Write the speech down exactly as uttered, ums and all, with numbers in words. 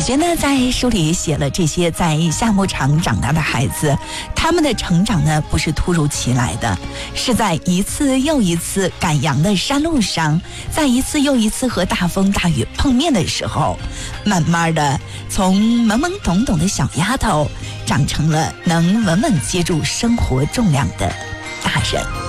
觉得在书里写了这些在夏牧场长大的孩子，他们的成长呢不是突如其来的，是在一次又一次赶羊的山路上，在一次又一次和大风大雨碰面的时候，慢慢的从懵懵懂懂的小丫头长成了能稳稳接住生活重量的大人。